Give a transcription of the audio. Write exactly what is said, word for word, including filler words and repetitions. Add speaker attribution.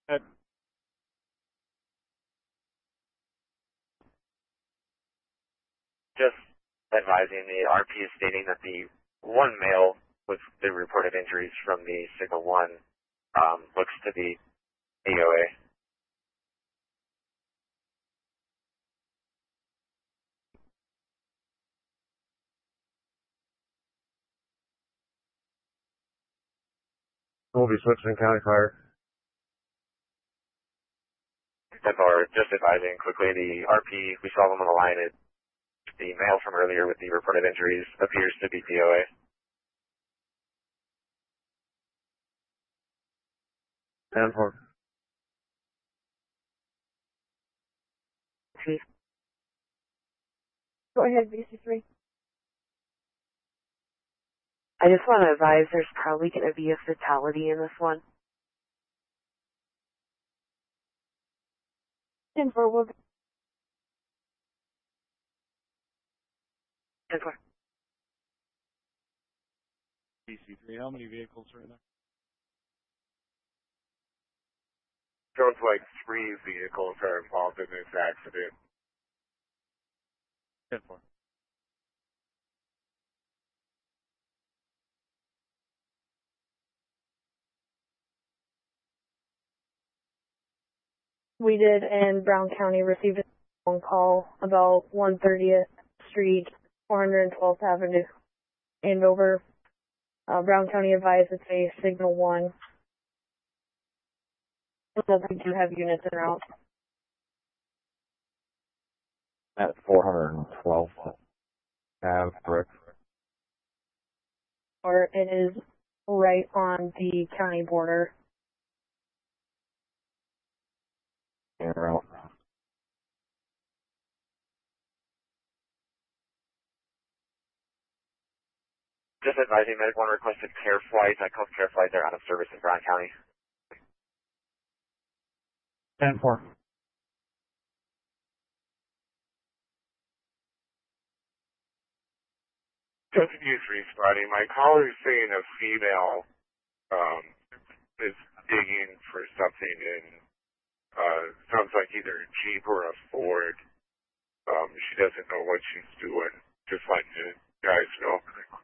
Speaker 1: Uh,
Speaker 2: Just advising the R P is stating that the one male with the reported injuries from the Signal one um, looks to be A O A.
Speaker 3: We'll be switching County Fire.
Speaker 2: Or just advising quickly, the R P, we saw them on the line. It, the male from earlier with the reported injuries appears to be D O A.
Speaker 3: ten four.
Speaker 4: Chief. Go ahead, B C three. I just want to advise there's probably going to be a fatality in this one. ten four will be. ten four.
Speaker 1: B C three, how many vehicles are in there?
Speaker 5: Sounds like three vehicles are involved in this accident.
Speaker 1: ten four.
Speaker 6: We did in Brown County receive a phone call about one thirtieth Street, four hundred twelfth Avenue, Andover. Uh, Brown County advised it's a Signal one. So we do have units en route.
Speaker 3: At four hundred twelve Ave, correct?
Speaker 6: Or it is right on the county border.
Speaker 3: En route.
Speaker 2: Just advising Medic one requested care flights. I called care flights. They're out of service in Brown County.
Speaker 3: ten four.
Speaker 5: Just use responding. My caller is saying a female um, is digging for something in, uh, sounds like either a Jeep or a Ford. Um, she doesn't know what she's doing. Just letting you guys know.